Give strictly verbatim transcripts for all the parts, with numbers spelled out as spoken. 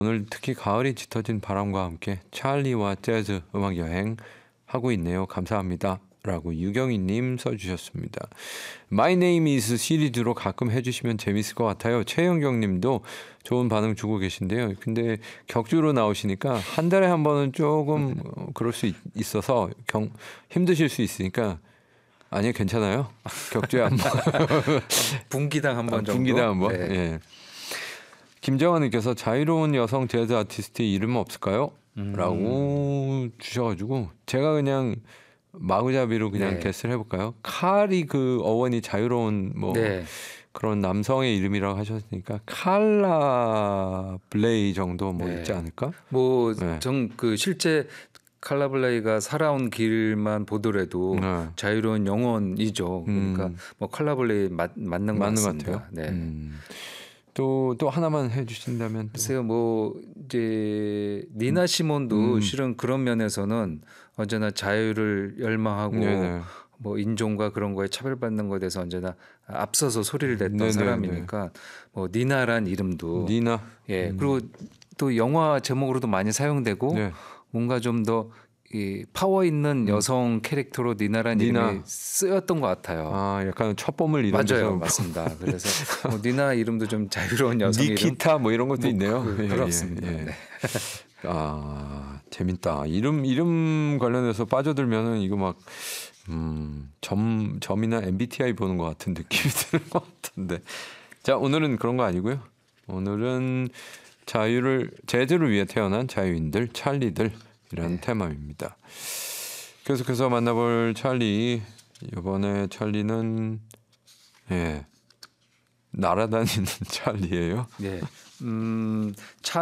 오늘 특히 가을이 짙어진 바람과 함께 찰리와 재즈 음악 여행 하고 있네요. 감사합니다. 라고 유경희님 써주셨습니다. My Name is 시리즈로 가끔 해주시면 재밌을 것 같아요. 최영경님도 좋은 반응 주고 계신데요. 근데 격주로 나오시니까 한 달에 한 번은 조금 그럴 수 있, 있어서 경, 힘드실 수 있으니까 아니요 괜찮아요. 격주에 한 번. 분기당 한 번 정도. 분기당 한 번. 네. 예. 김정환님께서 자유로운 여성 재즈 아티스트의 이름은 없을까요? 음. 라고 주셔가지고 제가 그냥 마구잡이로 그냥 네. 게스를 해볼까요? 칼이 그 어원이 자유로운 뭐 네. 그런 남성의 이름이라고 하셨으니까 칼라 블레이 정도 뭐 네. 있지 않을까? 뭐 네. 정 그 실제 칼라 블레이가 살아온 길만 보더라도 네. 자유로운 영혼이죠. 그러니까 음. 뭐 칼라 블레이 맞, 맞는 것 맞는 것 같습니다. 같아요. 네. 음. 또, 또 하나만 해주신다면 또. 글쎄요, 뭐 이제 니나 시몬도 음. 실은 그런 면에서는 언제나 자유를 열망하고 네네. 뭐 인종과 그런 거에 차별받는 것에 대해서 언제나 앞서서 소리를 냈던 네네네. 사람이니까 뭐 니나란 이름도 니나. 예 음. 그리고 또 영화 제목으로도 많이 사용되고 네. 뭔가 좀 더 이 파워 있는 여성 캐릭터로 니나란 니나. 이름이 쓰였던 것 같아요. 아, 약간 첫범을 이런 맞아요, 데서 맞습니다. 그래서 뭐 니나 이름도 좀 자유로운 여성 이름. 니키타 뭐 이런 것도 뭐 있네요. 그, 예, 그렇습니다. 예, 예. 네. 아 재밌다. 이름 이름 관련해서 빠져들면은 이거 막 음, 점 점이나 엠비티아이 보는 것 같은 느낌이 드는 것 같은데. 자 오늘은 그런 거 아니고요. 오늘은 자유를 재즈를 위해 태어난 자유인들 찰리들이라는 네. 테마입니다. 계속해서 만나볼 찰리. 이번에 찰리는 예 날아다니는 찰리예요. 네. 음,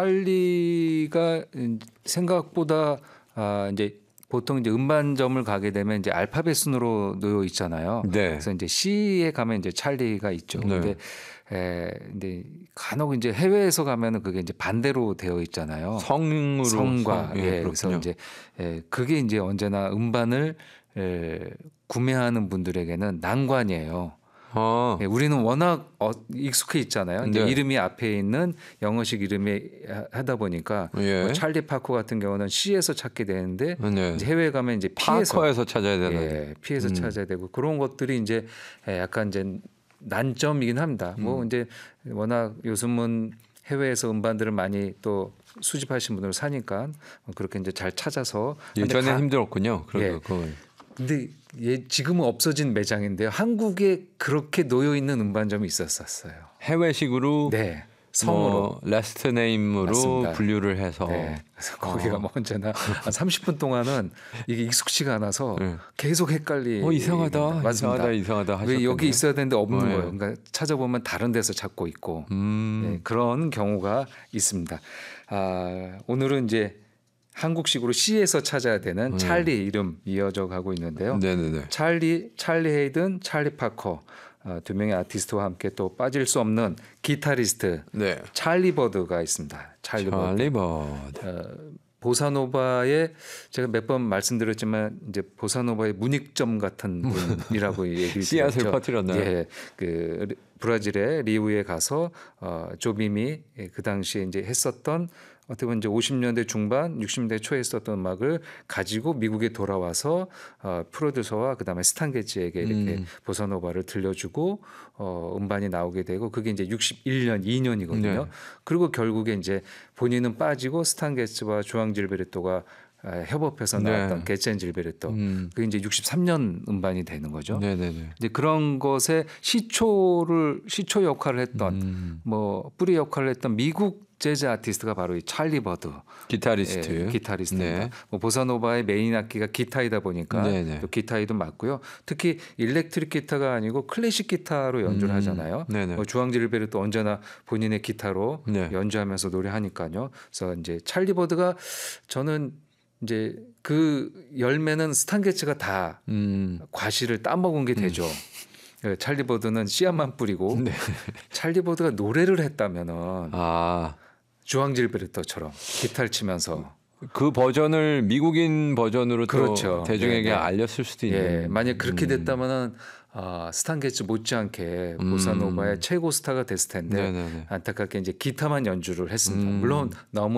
찰리가 생각보다 아, 이제 보통 이제 음반점을 가게 되면 이제 알파벳 순으로 놓여 있잖아요. 네. 그래서 이제 C에 가면 이제 찰리가 있죠. 네. 근데 에, 근데 간혹 이제 해외에서 가면은 그게 이제 반대로 되어 있잖아요. 성으로 성과 성, 예, 예, 그래서 이제 예, 그게 이제 언제나 음반을 에, 구매하는 분들에게는 난관이에요. 아, 예, 우리는 워낙 어, 익숙해 있잖아요. 이제 네. 이름이 앞에 있는 영어식 이름이 하- 하다 보니까 예. 뭐 찰리 파커 같은 경우는 C에서 찾게 되는데 네. 이제 해외 가면 이제 P에서 파커에서 찾아야 되는. 예, P에서 음. 찾아야 되고 그런 것들이 이제 예, 약간 이제 난점이긴 합니다. 음. 뭐 이제 워낙 요즘은 해외에서 음반들을 많이 또 수집하신 분들 사니까 그렇게 이제 잘 찾아서 근데 예전에 가- 힘들었군요. 그리고 예. 그걸. 근데 예, 지금은 없어진 매장인데요. 한국에 그렇게 놓여 있는 음반점이 있었었어요. 해외식으로 네, 성으로. 뭐 레스트 네임으로 맞습니다. 분류를 해서 네, 그래서 거기가 어. 뭐 언제나 한 삼십 분 동안은 이게 익숙치가 않아서 네. 계속 헷갈리. 어 이상하다, 맞습니다. 이상하다, 이상하다 하셨던데. 왜 여기 있어야 되는데 없는 어, 예. 거예요. 그러니까 찾아보면 다른 데서 찾고 있고 음, 네, 그런 경우가 있습니다. 아, 오늘은 이제 한국식으로 C에서 찾아야 되는 네. 찰리 이름 이어져 가고 있는데요. 네네네. 찰리, 찰리 헤이든, 찰리 파커 어, 두 명의 아티스트와 함께 또 빠질 수 없는 기타리스트 네. 찰리 버드가 있습니다. 찰리 버드. 찰리 버드. 어, 보사노바의 제가 몇 번 말씀드렸지만 이제 보사노바의 문익점 같은 분이라고 얘기를 씨앗을 드렸죠. 퍼뜨렸나요? 예, 그 브라질의 리우에 가서 어, 조빔이 그 당시에 이제 했었던 어떻게 보면 이제 오십 년대 중반, 육십 년대 초에 썼던 음악을 가지고 미국에 돌아와서 어, 프로듀서와 그다음에 스탄 게츠에게 이렇게 음. 보사노바를 들려주고 어, 음반이 나오게 되고 그게 이제 육십일 년, 이 년이거든요. 네. 그리고 결국에 이제 본인은 빠지고 스탄 게츠와 조앙 질베르토가 아, 협업해서 네. 나왔던 게츠 앤 질베르토. 음. 그게 이제 육십삼 년 음반이 되는 거죠. 네네네. 이제 그런 것에 시초를 시초 역할을 했던 음. 뭐 뿌리 역할을 했던 미국 재즈 아티스트가 바로 이 찰리 버드 기타리스트. 예, 기타리스트입니다. 네. 뭐 보사노바의 메인 악기가 기타이다 보니까 네네. 또 기타이도 맞고요. 특히 일렉트릭 기타가 아니고 클래식 기타로 연주를 음. 하잖아요. 네네. 뭐 주앙 질베르도 언제나 본인의 기타로 네. 연주하면서 노래하니까요. 그래서 이제 찰리 버드가 저는 이제 그 열매는 스탄 게츠가 다 음. 과실을 따먹은 게 되죠. 예, 찰리 버드는 씨앗만 뿌리고 네. 찰리 버드가 노래를 했다면은 아. 주앙 질베르토처럼 기타를 치면서 그 버전을 미국인 버전으로 그렇죠. 또 대중에게 네, 네. 알렸을 수도 있는. 예, 만약 그렇게 음. 됐다면은 아, 스탄 게츠 못지않게 음. 보사노바의 최고 스타가 됐을 텐데 네네네. 안타깝게 이제 기타만 연주를 했습니다. 음. 물론 너무